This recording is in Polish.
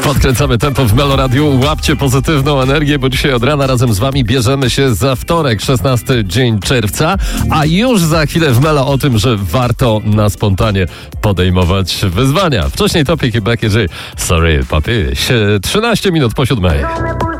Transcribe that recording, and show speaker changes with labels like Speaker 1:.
Speaker 1: Podkręcamy tempo w Meloradiu. Łapcie pozytywną energię, bo dzisiaj od rana razem z wami bierzemy się za wtorek, 16 dzień czerwca, a już za chwilę w Melo o tym, że warto na spontanie podejmować wyzwania. Wcześniej Topic i Becky G. Sorry, papi. 13 minut po 7.